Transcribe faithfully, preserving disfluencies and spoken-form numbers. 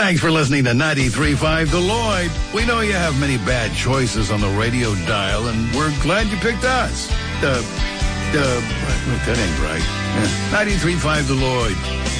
Thanks for listening to ninety-three point five The Lloyd. We know you have many bad choices on the radio dial, and we're glad you picked us. Uh, uh, that ain't right. Yeah. ninety-three point five The Lloyd.